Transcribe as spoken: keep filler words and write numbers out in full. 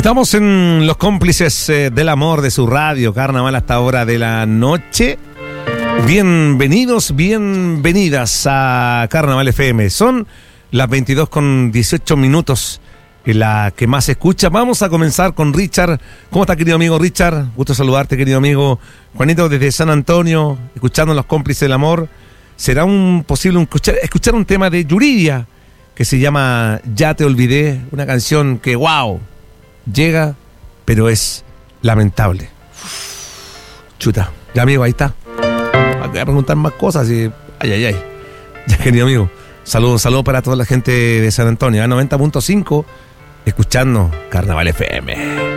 Estamos en Los Cómplices eh, del Amor de su radio, Carnaval hasta hora de la noche. Bienvenidos, bienvenidas a Carnaval F M. Son las veintidós con dieciocho minutos, la que más se escucha. Vamos a comenzar con Richard. ¿Cómo está, querido amigo Richard? Gusto saludarte, querido amigo Juanito, desde San Antonio, escuchando Los Cómplices del Amor. Será un posible un, escuchar, escuchar un tema de Yuridia que se llama Ya te olvidé, una canción que, wow, llega, pero es lamentable. Chuta, ya amigo, ahí está. Voy a preguntar más cosas y... Ay, ay, ay. Ya, querido amigo. Saludos, saludos para toda la gente de San Antonio. A noventa punto cinco, escuchando Carnaval F M.